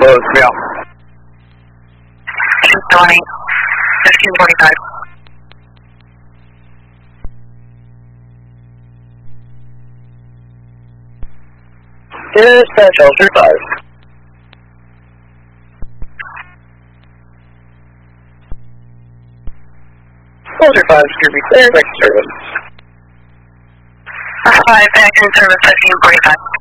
Hello, Mail. 220, 1545. Dispatch Ultra 5. Ultra 5 should be clear, back to service. 5, back in service, 1545.